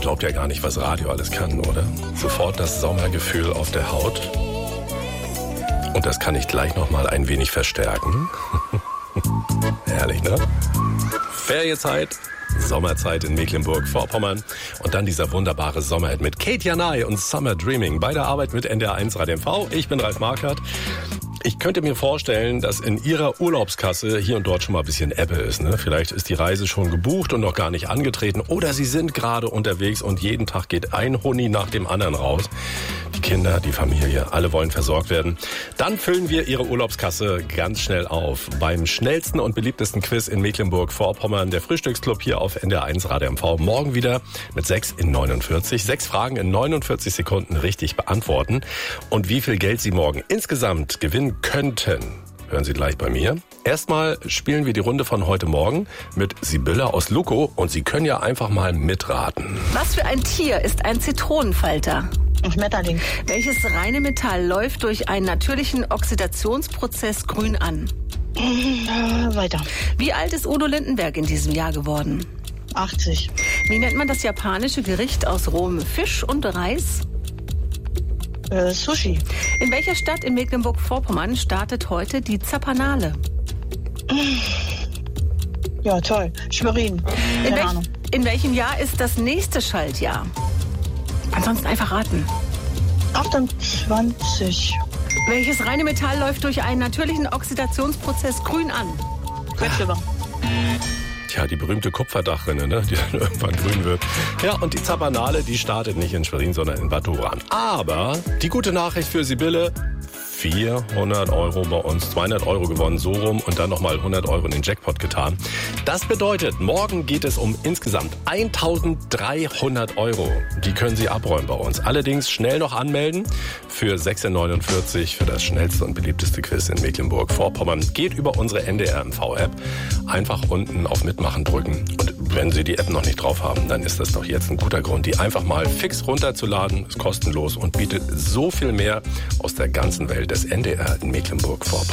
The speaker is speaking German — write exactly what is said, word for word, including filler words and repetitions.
glaubt ja gar nicht, was Radio alles kann, oder? Sofort das Sommergefühl auf der Haut. Und das kann ich gleich noch mal ein wenig verstärken. Herrlich, ne? Ferienzeit, Sommerzeit in Mecklenburg-Vorpommern und dann dieser wunderbare Sommerhit mit Kate Janai und Summer Dreaming bei der Arbeit mit N D R eins Radio M V. Ich bin Ralf Marquardt. Ich könnte mir vorstellen, dass in Ihrer Urlaubskasse hier und dort schon mal ein bisschen Ebbe ist. Ne? Vielleicht ist die Reise schon gebucht und noch gar nicht angetreten. Oder Sie sind gerade unterwegs und jeden Tag geht ein Huni nach dem anderen raus. Die Kinder, die Familie, alle wollen versorgt werden. Dann füllen wir Ihre Urlaubskasse ganz schnell auf. Beim schnellsten und beliebtesten Quiz in Mecklenburg-Vorpommern, der Frühstücksclub hier auf N D R eins Radio M V. Morgen wieder mit sechs in neunundvierzig. Sechs Fragen in neunundvierzig Sekunden richtig beantworten. Und wie viel Geld Sie morgen insgesamt gewinnen könnten, hören Sie gleich bei mir. Erstmal spielen wir die Runde von heute Morgen mit Sibylle aus Luckow und Sie können ja einfach mal mitraten. Was für ein Tier ist ein Zitronenfalter? Schmetterling. Welches reine Metall läuft durch einen natürlichen Oxidationsprozess grün an? Äh, weiter. Wie alt ist Udo Lindenberg in diesem Jahr geworden? achtzig. Wie nennt man das japanische Gericht aus rohem Fisch und Reis? Äh, Sushi. In welcher Stadt in Mecklenburg-Vorpommern startet heute die Zapanale? Ja, toll. Schwerin. In, Keine welch, Ahnung. in welchem Jahr ist das nächste Schaltjahr? Ansonsten einfach raten. achtundzwanzig. Welches reine Metall läuft durch einen natürlichen Oxidationsprozess grün an? Quecksilber. Tja, die berühmte Kupferdachrinne, ne, die dann irgendwann grün wird. Ja, und die Zapanale, die startet nicht in Schwerin, sondern in Bad Doberan. Aber die gute Nachricht für Sibylle: vierhundert Euro bei uns, zweihundert Euro gewonnen, so rum und dann nochmal hundert Euro in den Jackpot getan. Das bedeutet, morgen geht es um insgesamt eintausenddreihundert Euro. Die können Sie abräumen bei uns. Allerdings schnell noch anmelden für sechs in neunundvierzig für das schnellste und beliebteste Quiz in Mecklenburg-Vorpommern. Geht über unsere N D R M V-App. Einfach unten auf Mitmachen drücken. Und wenn Sie die App noch nicht drauf haben, dann ist das doch jetzt ein guter Grund, die einfach mal fix runterzuladen. Ist kostenlos und bietet so viel mehr aus der ganzen Welt des N D R in Mecklenburg-Vorpommern.